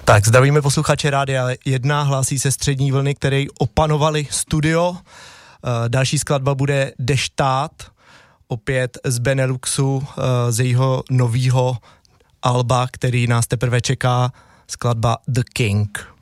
Tak, zdravíme posluchače Rádia 1, hlásí se Střední vlny, které opanovali studio. Další skladba bude Deštát, opět z Beneluxu, z jejího novýho alba, který nás teprve čeká, skladba The King.